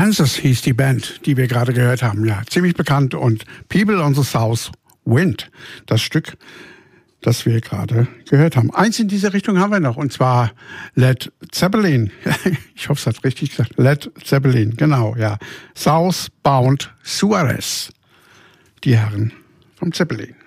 Kansas hieß die Band, die wir gerade gehört haben. Ja, ziemlich bekannt. Und People on the South Wind, das Stück, das wir gerade gehört haben. Eins in diese Richtung haben wir noch, und zwar Led Zeppelin. Ich hoffe, es hat richtig gesagt. Led Zeppelin, genau, ja. Southbound Suarez. Die Herren vom Zeppelin.